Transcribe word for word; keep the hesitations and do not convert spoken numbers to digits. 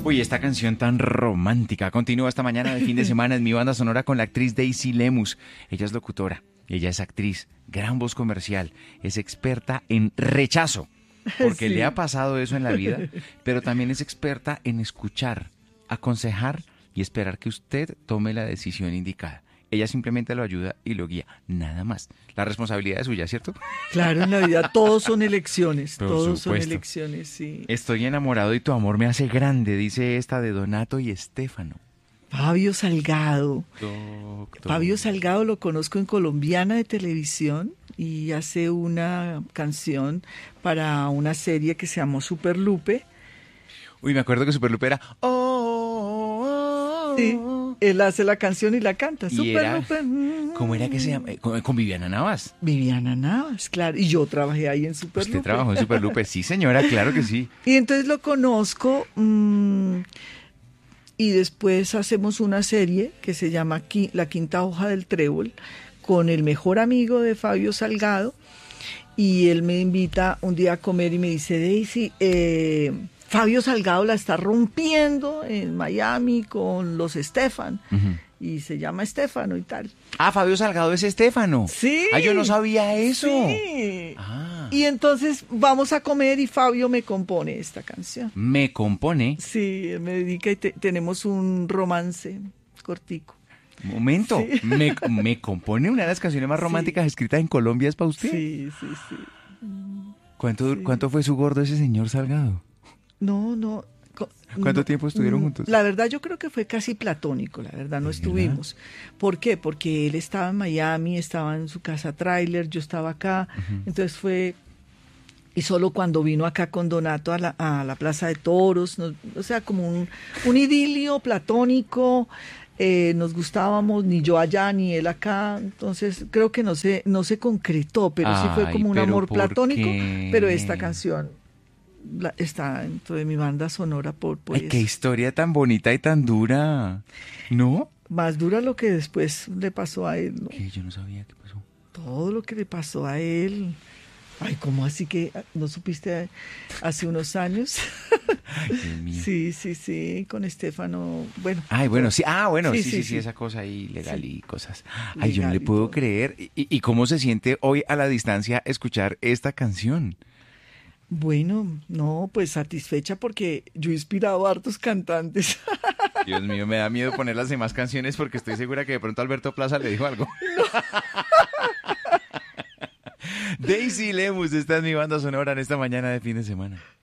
Uy, esta canción tan romántica continúa esta mañana de fin de semana en mi banda sonora con la actriz Daisy Lemus. Ella es locutora, ella es actriz, gran voz comercial, es experta en rechazo, porque Sí. le ha pasado eso en la vida, pero también es experta en escuchar, aconsejar y esperar que usted tome la decisión indicada. Ella simplemente lo ayuda y lo guía, nada más. La responsabilidad es suya, ¿cierto? Claro, en la vida todos son elecciones, Por todos supuesto. son elecciones, sí. Estoy enamorado y tu amor me hace grande, dice esta de Donato y Estefano. Fabio Salgado. Doctor. Fabio Salgado lo conozco en Colombiana de Televisión y hace una canción para una serie que se llamó Super Lupe. Uy, me acuerdo que Superlupe era... Oh, oh, oh, Sí, oh. él hace la canción y la canta. Y Super era- Lupe. ¿Cómo era que se llama? Con, con Viviana Navas. Viviana Navas, claro. Y yo trabajé ahí en Super Usted Lupe. trabajó en Superlupe. Sí, señora, claro que sí. Y entonces lo conozco mm, y después hacemos una serie que se llama Qui- La Quinta Hoja del Trébol con el mejor amigo de Fabio Salgado y él me invita un día a comer y me dice, Daisy, eh, Fabio Salgado la está rompiendo en Miami con los Estefan Ujú. y se llama Estefano y tal. Ah, Fabio Salgado es Estefano. Sí. Ah, yo no sabía eso. Sí. Ah. Y entonces vamos a comer y Fabio me compone esta canción. Me compone. Sí, él me dedica y te- tenemos un romance cortico. Momento. Sí. Me, me compone una de las canciones más románticas escritas en Colombia. ¿Es para usted? Sí, sí, sí. ¿Cuánto, Sí. ¿Cuánto fue su gordo ese señor Salgado? No, no. co- ¿Cuánto no, tiempo estuvieron mm, juntos? La verdad yo creo que fue casi platónico, la verdad, no ¿De estuvimos. ¿Por qué? Porque él estaba en Miami, estaba en su casa tráiler, yo estaba acá, entonces fue... Y solo cuando vino acá con Donato a la, a la Plaza de Toros, nos- o sea, como un, un idilio platónico, eh, nos gustábamos, ni yo allá, ni él acá, entonces creo que no se, no se concretó, pero sí fue Ay, como un ¿pero amor por platónico, qué? pero esta canción la- está dentro de mi banda sonora por, por Ay, qué eso. historia tan bonita y tan dura. ¿No? Más dura lo que después le pasó a él, ¿no? Que yo no sabía qué pasó. Todo lo que le pasó a él. Ay, ¿cómo así que no supiste hace unos años? Ay, Dios mío. Sí, sí, sí, con Estefano, bueno. Ay, bueno, sí, ah, bueno, sí, Sí, sí, sí, sí, sí. esa cosa ahí legal Sí. y cosas. Ay, yo no Legal le y puedo todo. creer. ¿Y, y cómo se siente hoy a la distancia escuchar esta canción? Bueno, no, pues satisfecha porque yo he inspirado a hartos cantantes. Dios mío, me da miedo poner las demás canciones porque estoy segura que de pronto Alberto Plaza le dijo algo. Daisy Lemus, esta es mi banda sonora en esta mañana de fin de semana.